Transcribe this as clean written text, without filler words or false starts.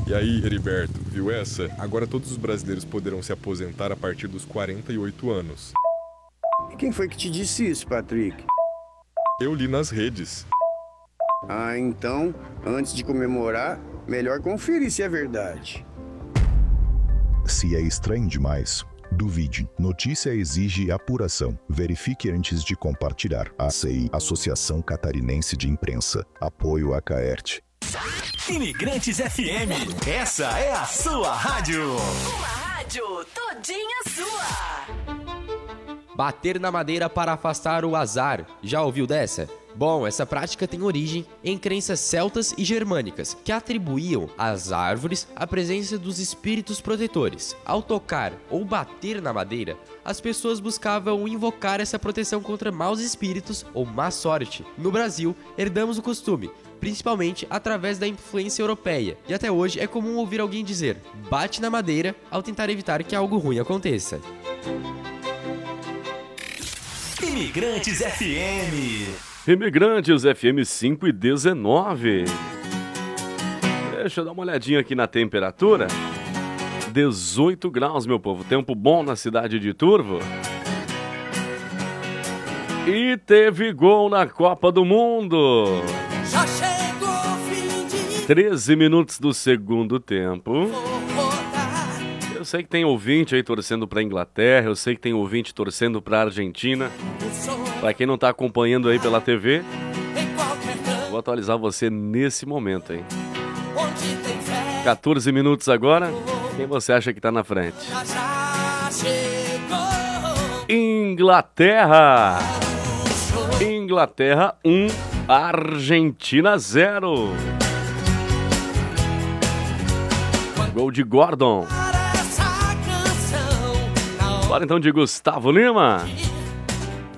E aí, Heriberto, viu essa? Agora todos os brasileiros poderão se aposentar a partir dos 48 anos. E quem foi que te disse isso, Patrick? Eu li nas redes. Ah, então, antes de comemorar, melhor conferir se é verdade. Se é estranho demais, duvide. Notícia exige apuração. Verifique antes de compartilhar. ACI, Associação Catarinense de Imprensa. Apoio a Caerte. Imigrantes FM, essa é a sua rádio. Uma rádio todinha sua. Bater na madeira para afastar o azar. Já ouviu dessa? Bom, essa prática tem origem em crenças celtas e germânicas, que atribuíam às árvores a presença dos espíritos protetores. Ao tocar ou bater na madeira, as pessoas buscavam invocar essa proteção contra maus espíritos ou má sorte. No Brasil, herdamos o costume, principalmente através da influência europeia, e até hoje é comum ouvir alguém dizer "bate na madeira" ao tentar evitar que algo ruim aconteça. Imigrantes FM. Imigrantes FM 5:19. Deixa eu dar uma olhadinha aqui na temperatura. 18 graus, meu povo. Tempo bom na cidade de Turvo. E teve gol na Copa do Mundo. Já chegou o fim de 13 minutos do segundo tempo. Eu sei que tem ouvinte aí torcendo pra Inglaterra, eu sei que tem ouvinte torcendo pra Argentina. Pra quem não tá acompanhando aí pela TV, vou atualizar você nesse momento, hein? 14 minutos agora, quem você acha que tá na frente? Inglaterra! Inglaterra 1, Argentina 0. Gol de Gordon. Bora então de Gustavo Lima.